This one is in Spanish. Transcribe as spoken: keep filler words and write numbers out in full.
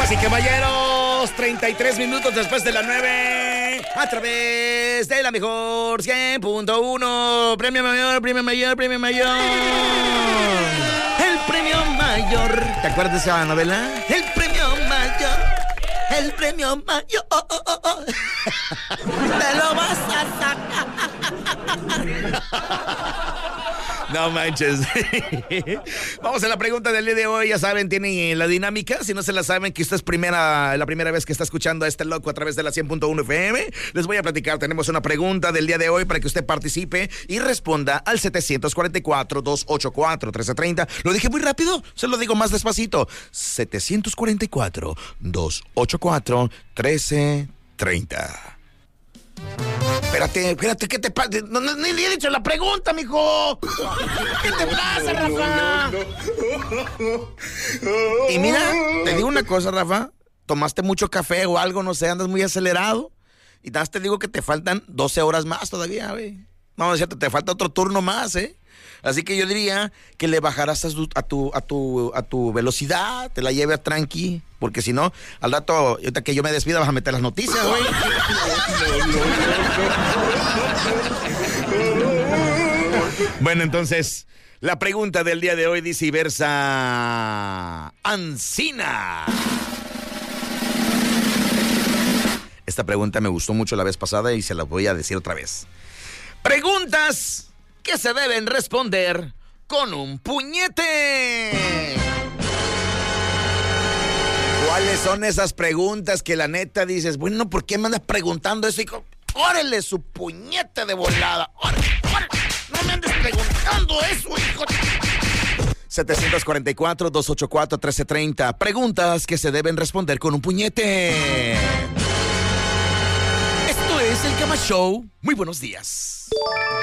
Damas y caballeros, treinta y tres minutos después de las nueve, a través de la mejor cien punto uno. Premio mayor, premio mayor, premio mayor. El premio mayor. ¿Te acuerdas de esa novela? El premio mayor. El premio mayor. Oh, oh, oh, oh. Te lo vas a sacar. No manches. Vamos a la pregunta del día de hoy. Ya saben, tienen la dinámica. Si no se la saben, que esta es primera, la primera vez que está escuchando a este loco a través de la cien punto uno F M, les voy a platicar. Tenemos una pregunta del día de hoy para que usted participe y responda al setecientos cuarenta y cuatro, doscientos ochenta y cuatro, trece treinta. ¿Lo dije muy rápido? Se lo digo más despacito. setecientos cuarenta y cuatro, doscientos ochenta y cuatro, trece treinta. Espérate, espérate, ¿qué te pasa? No, no, ni le he dicho la pregunta, mijo. ¿Qué te pasa, Rafa? Y mira, te digo una cosa, Rafa. Tomaste mucho café o algo, no sé, andas muy acelerado. Y nada más te digo que te faltan doce horas más todavía, güey. No, es cierto, te falta otro turno más, ¿eh? Así que yo diría que le bajarás a tu, a tu, a tu, a tu velocidad, te la lleve a tranqui, porque si no, al rato, ahorita que yo me despida, vas a meter las noticias, güey. Bueno, entonces, la pregunta del día de hoy dice y versa Ancina. Esta pregunta me gustó mucho la vez pasada y se la voy a decir otra vez. Preguntas que se deben responder con un puñete. ¿Cuáles son esas preguntas que la neta dices, bueno, ¿por qué me andas preguntando eso? Y órale, su puñete de volada. ¡Órale, órale! No me andes preguntando eso, hijo. setecientos cuarenta y cuatro, doscientos ochenta y cuatro, trece treinta. Preguntas que se deben responder con un puñete. Esto es el Cama Show. Muy buenos días.